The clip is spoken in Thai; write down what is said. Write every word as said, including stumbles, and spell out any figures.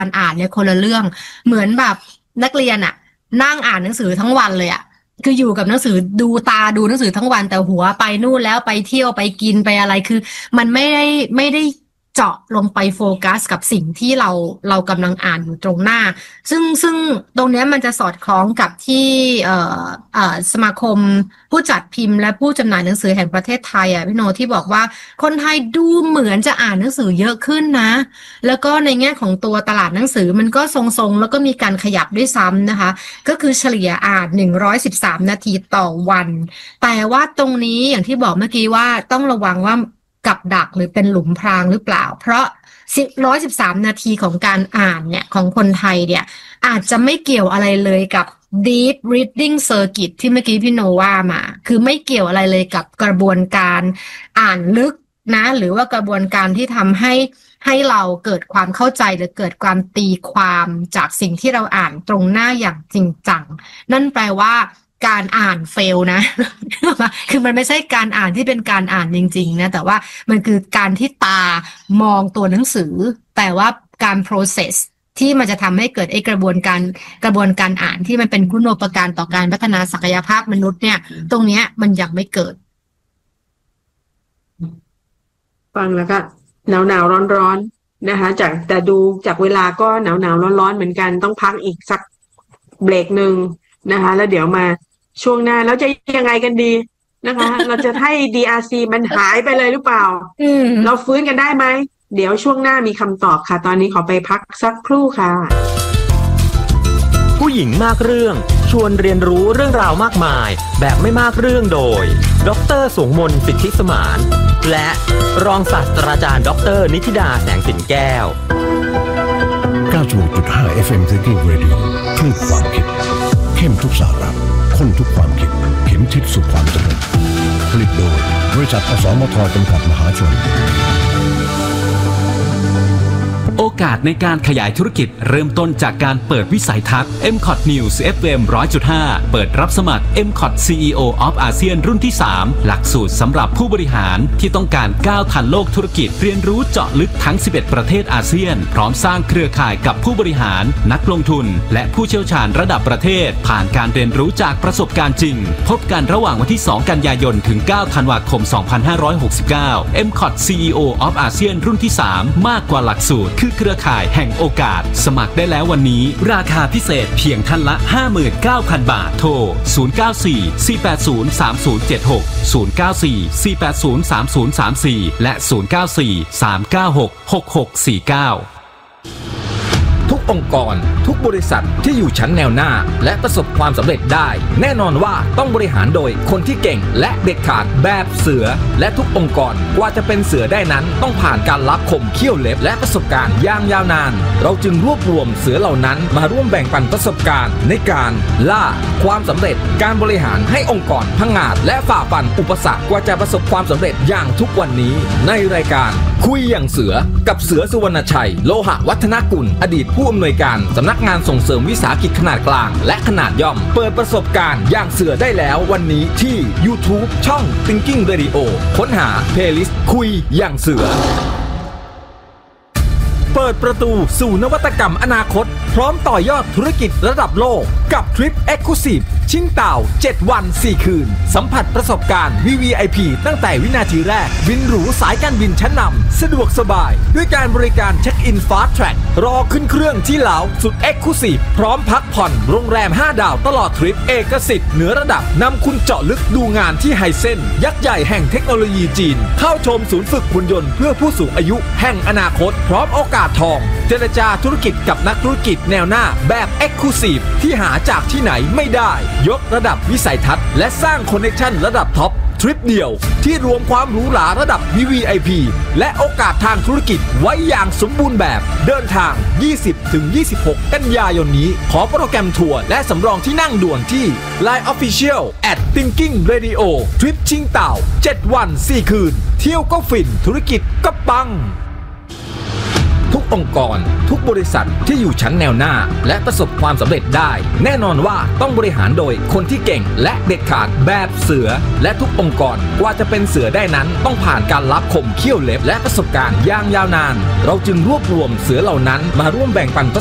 การอ่านเนี่ยคนละเรื่องเหมือนแบบนักเรียนอะนั่งอ่านหนังสือทั้งวันเลยอะคืออยู่กับหนังสือดูตาดูหนังสือทั้งวันแต่หัวไปนู่นแล้วไปเที่ยวไปกินไปอะไรคือมันไม่ได้ไม่ได้เจาะลงไปโฟกัสกับสิ่งที่เราเรากำลังอ่านอยู่ตรงหน้าซึ่งซึ่งตรงนี้มันจะสอดคล้องกับที่เอ่อเอ่อสมาคมผู้จัดพิมพ์และผู้จำหน่ายหนังสือแห่งประเทศไทยอ่ะพี่โนที่บอกว่าคนไทยดูเหมือนจะอ่านหนังสือเยอะขึ้นนะแล้วก็ในแง่ของตัวตลาดหนังสือมันก็ทรงๆแล้วก็มีการขยับด้วยซ้ำนะคะก็คือเฉลี่ยอ่านหนึ่งร้อยสิบสามนาทีต่อวันแต่ว่าตรงนี้อย่างที่บอกเมื่อกี้ว่าต้องระวังว่ากับดักหรือเป็นหลุมพรางหรือเปล่าเพราะหนึ่งร้อยสิบสามนาทีของการอ่านเนี่ยของคนไทยเนี่ยอาจจะไม่เกี่ยวอะไรเลยกับ deep reading circuit ที่เมื่อกี้พี่โนว่ามาคือไม่เกี่ยวอะไรเลยกับกระบวนการอ่านลึกนะหรือว่ากระบวนการที่ทำให้ให้เราเกิดความเข้าใจหรือเกิดความตีความจากสิ่งที่เราอ่านตรงหน้าอย่างจริงจังนั่นแปลว่าการอ่านเฟลนะ คือมันไม่ใช่การอ่านที่เป็นการอ่านจริงๆนะแต่ว่ามันคือการที่ตามองตัวหนังสือแต่ว่าการ process ที่มันจะทำให้เกิดไอ้กระบวนการกระบวนการอ่านที่มันเป็นคุณูปการต่อการพัฒนาศักยภาพมนุษย์เนี่ยตรงเนี้ยมันยังไม่เกิดฟังแล้วก็หนาวหนาวร้อนร้อนนะคะจากแต่ดูจากเวลาก็หนาวหนาวร้อนร้อนเหมือนกันต้องพักอีกสักเบรกหนึ่งนะคะแล้วเดี๋ยวมาช่วงหน้าแล้วจะยังไงกันดีนะคะเราจะให้ ดี อาร์ ซี มันหายไปเลยหรือเปล่าเราฟื้นกันได้ไหมเดี๋ยวช่วงหน้ามีคำตอบค่ะตอนนี้ขอไปพักสักครู่ค่ะผู้หญิงมากเรื่องชวนเรียนรู้เรื่องราวมากมายแบบไม่มากเรื่องโดยดร.สงมนต์สิทธิสมานและรองศาสตราจารย์ดร.นิธิดาแสงสินแก้วเก้าสิบหกจุดห้า เอฟ เอ็ม Thinking Radio คลื่นความคิดเข้มทุกสาระข้นทุกความคิดเข็มทิศสู่ความสำเร็จผลิตโดยบริษัทอสมทจำกัดมหาชนโอกาสในการขยายธุรกิจเริ่มต้นจากการเปิดวิสัยทัศน์ เอ็ม คอท News เอฟ เอ็ม หนึ่งร้อยจุดห้า เปิดรับสมัคร เอ็ม คอท ซี อี โอ of อาเซียนรุ่นที่ สาม หลักสูตรสำหรับผู้บริหารที่ต้องการก้าวทันโลกธุรกิจเรียนรู้เจาะลึกทั้ง สิบเอ็ด ประเทศอาเซียนพร้อมสร้างเครือข่ายกับผู้บริหารนักลงทุนและผู้เชี่ยวชาญระดับประเทศผ่านการเรียนรู้จากประสบการณ์จริงพบกันระหว่างวันที่ สอง กันยายนถึง เก้า ธันวาคม สองพันห้าร้อยหกสิบเก้า เอ็ม คอท ซี อี โอ of อาเซียนรุ่นที่ สาม มากกว่าหลักสูตรคือเครือข่ายแห่งโอกาสสมัครได้แล้ววันนี้ราคาพิเศษเพียงท่านละ ห้าหมื่นเก้าพัน บาทโทรศูนย์ เก้า สี่ สี่ แปด ศูนย์ สาม ศูนย์ เจ็ด หก ศูนย์ เก้า สี่ สี่ แปด ศูนย์ สาม ศูนย์ สาม สี่และศูนย์ เก้า สี่ สาม เก้า หก หก หก สี่ เก้าทุกองค์กรทุกบริษัทที่อยู่ชั้นแนวหน้าและประสบความสำเร็จได้แน่นอนว่าต้องบริหารโดยคนที่เก่งและเด็ดขาดแบบเสือและทุกองค์กรกว่าจะเป็นเสือได้นั้นต้องผ่านการลับคมเขี้ยวเล็บและประสบการณ์อย่างยาวนานเราจึงรวบรวมเสือเหล่านั้นมาร่วมแบ่งปันประสบการณ์ในการล่าความสำเร็จการบริหารให้องค์กรพังงาดและฝ่าฟันอุปสรรคกว่าจะประสบความสำเร็จอย่างทุกวันนี้ในรายการคุยอย่างเสือกับเสือสุวรรณชัยโลหะวัฒนกุลอดีตผู้อำนวยการสำนักงานส่งเสริมวิสาหกิจขนาดกลางและขนาดย่อมเปิดประสบการณ์อย่างเสือได้แล้ววันนี้ที่ YouTube ช่อง Thinking Radio ค้นหา Playlist คุยอย่างเสือเปิดประตูสู่นวัตกรรมอนาคตพร้อมต่อยอดธุรกิจระดับโลกกับทริป Exclusive ชิงเต่าเจ็ดวันสี่คืนสัมผัสประสบการณ์ วี วี ไอ พี ตั้งแต่วินาทีแรกบินหรูสายการบินชั้นนำสะดวกสบายด้วยการบริการเช็คอิน Fast Track รอขึ้นเครื่องที่เหลาสุด Exclusive พร้อมพักผ่อนโรงแรมห้าดาวตลอดทริปเอกสิทธิ์เหนือระดับนำคุณเจาะลึกดูงานที่ไฮเซ็นยักษ์ใหญ่แห่งเทคโนโลยีจีนเข้าชมศูนย์ฝึกหุ่นยนต์เพื่อผู้สูงอายุแห่งอนาคตพร้อมโอกาสทองเจรจาธุรกิจกับนักธุรกิจแนวหน้าแบบ Exclusive ที่หาจากที่ไหนไม่ได้ยกระดับวิสัยทัศน์และสร้างคอนเนคชั่นระดับท็อปทริปเดียวที่รวมความหรูหราระดับ วี วี ไอ พี และโอกาสทางธุรกิจไว้อย่างสมบูรณ์แบบเดินทาง ยี่สิบถึงยี่สิบหก กันยายนนี้ขอโปรแกรมทัวร์และสำรองที่นั่งด่วนที่ ไลน์ Official แอท Thinking Radio ทริปชิงเต่าเจ็ดวันสี่คืนเที่ยวก็ฟินธุรกิจก็ปังทุกองค์กรทุกบริษัทที่อยู่ชั้นแนวหน้าและประสบความสำเร็จได้แน่นอนว่าต้องบริหารโดยคนที่เก่งและเด็ดขาดแบบเสือและทุกองค์กรกว่าจะเป็นเสือได้นั้นต้องผ่านการลับคมเขี้ยวเล็บและประสบการณ์อย่างยาวนานเราจึงรวบรวมเสือเหล่านั้นมาร่วมแบ่งปัน